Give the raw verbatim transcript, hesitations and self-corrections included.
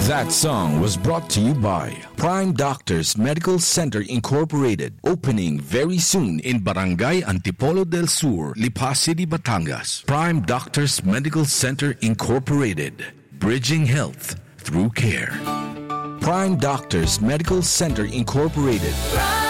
That song was brought to you by Prime Doctors Medical Center Incorporated, opening very soon in Barangay Antipolo del Sur, Lipa City, Batangas. Prime Doctors Medical Center Incorporated, bridging health through care. Prime Doctors Medical Center Incorporated.